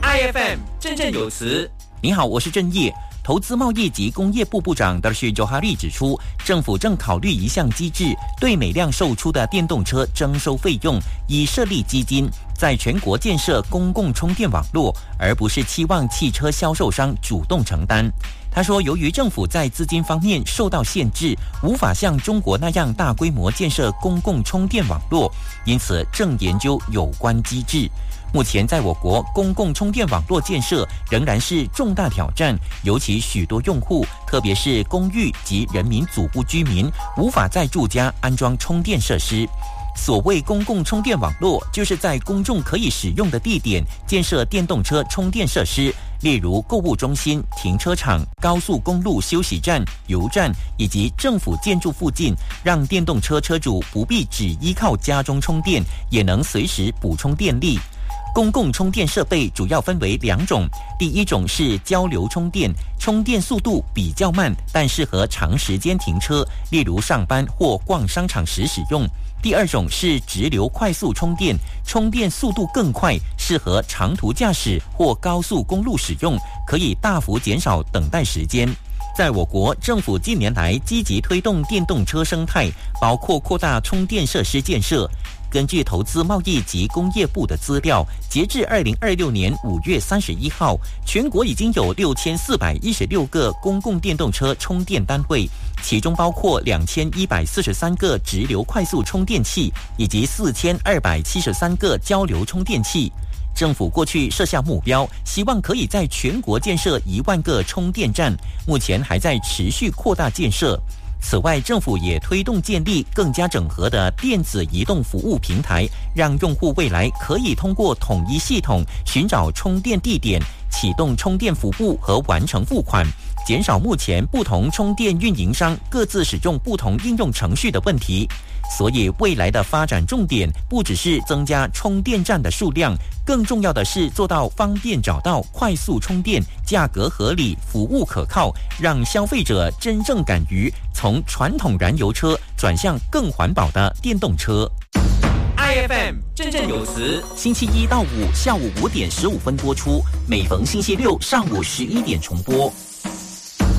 IFM 振振有词。 你好，我是郑业。投资贸易及工业部部长德什佐哈利指出，政府正考虑一项机制，对每辆售出的电动车征收费用，以设立基金，在全国建设公共充电网络，而不是期望汽车销售商主动承担。他说，由于政府在资金方面受到限制，无法像中国那样大规模建设公共充电网络，因此正研究有关机制。目前在我国，公共充电网络建设仍然是重大挑战，尤其许多用户，特别是公寓及人民祖屋居民，无法在住家安装充电设施。所谓公共充电网络，就是在公众可以使用的地点建设电动车充电设施，例如购物中心、停车场、高速公路休息站、油站以及政府建筑附近，让电动车车主不必只依靠家中充电，也能随时补充电力。公共充电设备主要分为两种，第一种是交流充电，充电速度比较慢，但适合长时间停车，例如上班或逛商场时使用。第二种是直流快速充电，充电速度更快，适合长途驾驶或高速公路使用，可以大幅减少等待时间。在我国，政府近年来积极推动电动车生态，包括扩大充电设施建设。根据投资贸易及工业部的资料，截至2026年5月31号，全国已经有6416个公共电动车充电单位，其中包括2143个直流快速充电器以及4273个交流充电器。政府过去设下目标，希望可以在全国建设1万个充电站，目前还在持续扩大建设。此外，政府也推动建立更加整合的电子移动服务平台，让用户未来可以通过统一系统寻找充电地点、启动充电服务和完成付款，减少目前不同充电运营商各自使用不同应用程序的问题。所以未来的发展重点不只是增加充电站的数量，更重要的是做到方便找到、快速充电、价格合理、服务可靠，让消费者真正敢于从传统燃油车转向更环保的电动车。 IFM 振振有词， 星期1到5下午5点15分播出，每逢星期6上午11点重播。